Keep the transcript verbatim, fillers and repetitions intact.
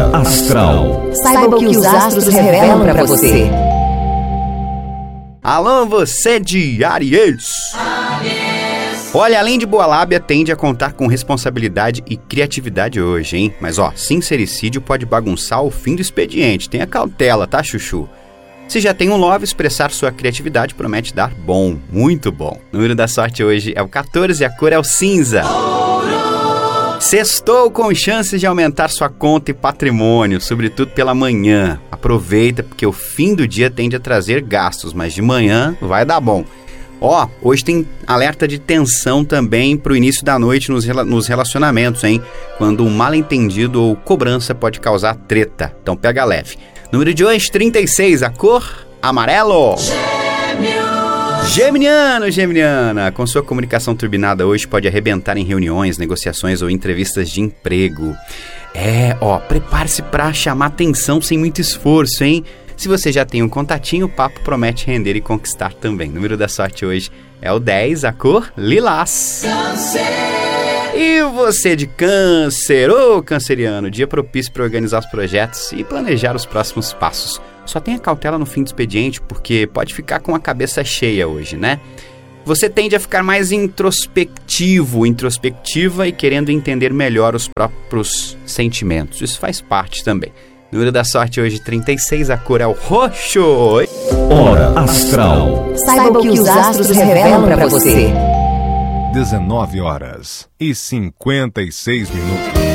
Hora Astral. Saiba o que os astros revelam para você. Alô, você de Áries. Olha, além de boa lábia, tende a contar com responsabilidade e criatividade hoje, hein? Mas ó, sincericídio pode bagunçar o fim do expediente. Tenha cautela, tá, chuchu? Se já tem um love, expressar sua criatividade promete dar bom, muito bom. O número da sorte hoje é o quatorze e a cor é o cinza. Sextou com chances de aumentar sua conta e patrimônio, sobretudo pela manhã. Aproveita, porque o fim do dia tende a trazer gastos, mas de manhã vai dar bom. Ó, hoje tem alerta de tensão também pro início da noite nos, rela- nos relacionamentos, hein? Quando um mal-entendido ou cobrança pode causar treta. Então pega leve. Número de hoje, trinta e seis, a cor amarelo. Geminiano, Geminiana, com sua comunicação turbinada hoje pode arrebentar em reuniões, negociações ou entrevistas de emprego. É, ó, prepare-se para chamar atenção sem muito esforço, hein? Se você já tem um contatinho, o papo promete render e conquistar também. O número da sorte hoje é o dez, a cor lilás. Câncer. E você de Câncer, ô canceriano, dia propício para organizar os projetos e planejar os próximos passos. Só tenha cautela no fim do expediente, porque pode ficar com a cabeça cheia hoje, né? Você tende a ficar mais introspectivo, introspectiva e querendo entender melhor os próprios sentimentos. Isso faz parte também. Número da sorte hoje, trinta e seis, a cor é o roxo. Hora Astral. Saiba o que os astros revelam para você. dezenove horas e cinquenta e seis minutos.